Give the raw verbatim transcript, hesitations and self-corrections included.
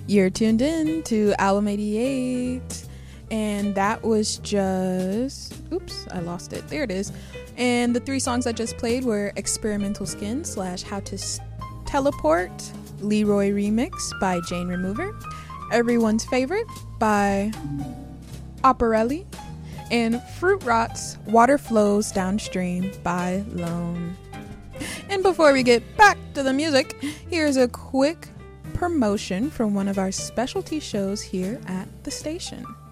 You're tuned in to Album eighty-eight, and that was just, oops, I lost it. There it is. And the three songs I just played were Experimental Skin slash How to S- Teleport, Leroy Remix by Jane Remover, Everyone's Favorite by Operelli, and Fruit Rots, Water Flows Downstream by Lone. And before we get back to the music, here's a quick promotion from one of our specialty shows here at the station.